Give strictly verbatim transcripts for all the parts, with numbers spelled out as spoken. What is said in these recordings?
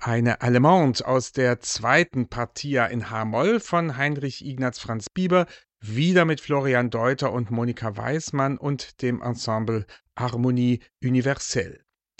Eine Allemande aus der zweiten Partia in H-Moll von Heinrich Ignaz Franz Bieber, wieder mit Florian Deuter und Monika Weismann und dem Ensemble Harmonie Universelle.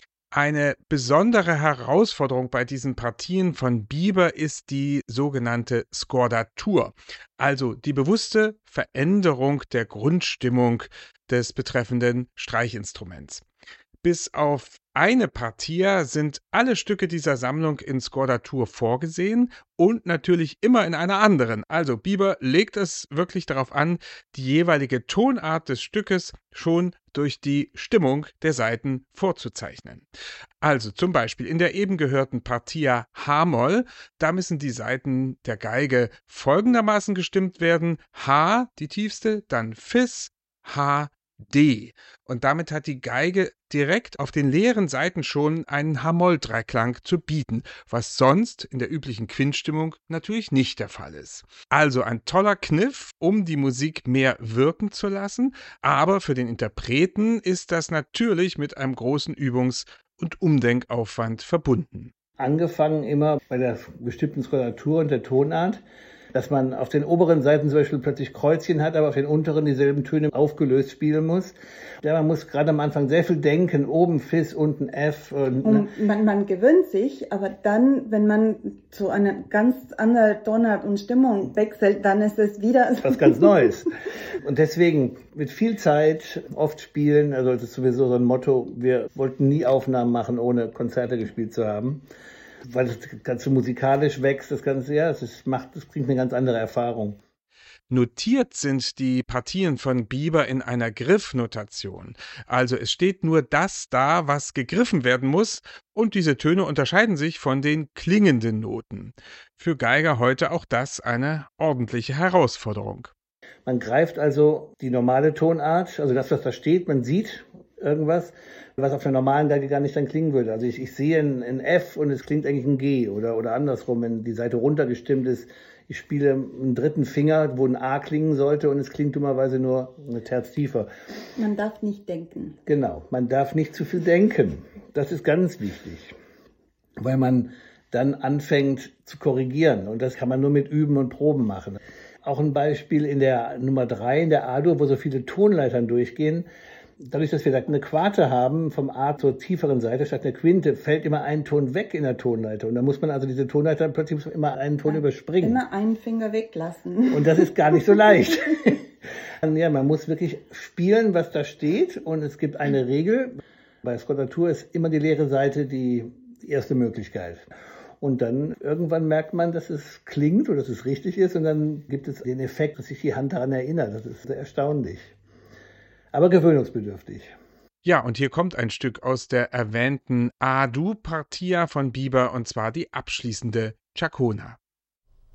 Eine besondere Herausforderung bei diesen Partien von Bieber ist die sogenannte Scordatur, also die bewusste Veränderung der Grundstimmung des betreffenden Streichinstruments. Bis auf eine Partie sind alle Stücke dieser Sammlung in Scordatur vorgesehen und natürlich immer in einer anderen. Also Bieber legt es wirklich darauf an, die jeweilige Tonart des Stückes schon durch die Stimmung der Saiten vorzuzeichnen. Also zum Beispiel in der eben gehörten Partia H-Moll, da müssen die Saiten der Geige folgendermaßen gestimmt werden: H, die tiefste, dann Fis, H, D. Und damit hat die Geige direkt auf den leeren Saiten schon einen H-Moll-Dreiklang zu bieten, was sonst in der üblichen Quintstimmung natürlich nicht der Fall ist. Also ein toller Kniff, um die Musik mehr wirken zu lassen, aber für den Interpreten ist das natürlich mit einem großen Übungs- und Umdenkaufwand verbunden. Angefangen immer bei der bestimmten Skordatur und der Tonart, dass man auf den oberen Seiten zum Beispiel plötzlich Kreuzchen hat, aber auf den unteren dieselben Töne aufgelöst spielen muss. Ja, man muss gerade am Anfang sehr viel denken, oben Fis, unten F. Und, und man, man gewöhnt sich, aber dann, wenn man zu einer ganz anderen Tonart und Stimmung wechselt, dann ist es wieder was ganz Neues. Und deswegen mit viel Zeit oft spielen, also das ist sowieso so ein Motto, wir wollten nie Aufnahmen machen, ohne Konzerte gespielt zu haben. Weil das Ganze musikalisch wächst, das Ganze, ja, es ist, macht, das bringt eine ganz andere Erfahrung. Notiert sind die Partien von Bieber in einer Griffnotation. Also es steht nur das da, was gegriffen werden muss, und diese Töne unterscheiden sich von den klingenden Noten. Für Geiger heute auch das eine ordentliche Herausforderung. Man greift also die normale Tonart, also das, was da steht, man sieht irgendwas, was auf der normalen Geige gar nicht dann klingen würde. Also ich, ich sehe ein, ein F und es klingt eigentlich ein G oder, oder andersrum, wenn die Seite runtergestimmt ist. Ich spiele einen dritten Finger, wo ein A klingen sollte und es klingt dummerweise nur eine Terz tiefer. Man darf nicht denken. Genau, man darf nicht zu viel denken. Das ist ganz wichtig, weil man dann anfängt zu korrigieren und das kann man nur mit Üben und Proben machen. Auch ein Beispiel in der Nummer drei, in der A-Dur, wo so viele Tonleitern durchgehen. Dadurch, dass wir da eine Quarte haben, vom A zur tieferen Seite statt einer Quinte, fällt immer ein Ton weg in der Tonleiter. Und da muss man also diese Tonleiter, plötzlich muss man immer einen Ton ja, überspringen. Immer einen Finger weglassen. Und das ist gar nicht so leicht. Ja, man muss wirklich spielen, was da steht. Und es gibt eine Regel. Bei Scordatur ist immer die leere Seite die, die erste Möglichkeit. Und dann irgendwann merkt man, dass es klingt oder dass es richtig ist. Und dann gibt es den Effekt, dass sich die Hand daran erinnert. Das ist sehr erstaunlich. Aber gewöhnungsbedürftig. Ja, und hier kommt ein Stück aus der erwähnten A-Dur-Partia von Bieber, und zwar die abschließende Chacona.